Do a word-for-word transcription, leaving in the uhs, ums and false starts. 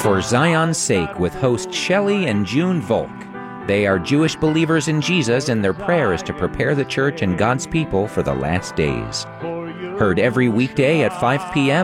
For Zion's Sake with host Shelley and June Volk. They are Jewish believers in Jesus, and their prayer is to prepare the church and God's people for the last days. Heard every weekday at five p m